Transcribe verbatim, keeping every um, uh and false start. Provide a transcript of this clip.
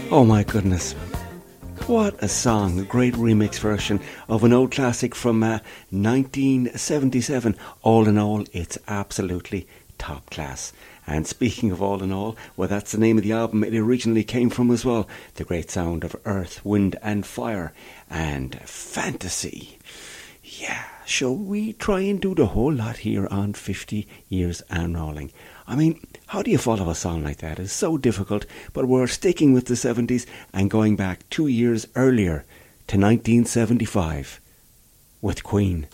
Oh my goodness. What a song, a great remix version of an old classic from uh, nineteen seventy-seven. All in all, it's absolutely top class. And speaking of all in all, well, that's the name of the album it originally came from as well. The great sound of Earth, Wind and Fire and Fantasy. Yeah, shall we try and do the whole lot here on fifty years and rolling? I mean, how do you follow a song like that? It's so difficult, but we're sticking with the seventies and going back two years earlier to nineteen seventy-five with Queen.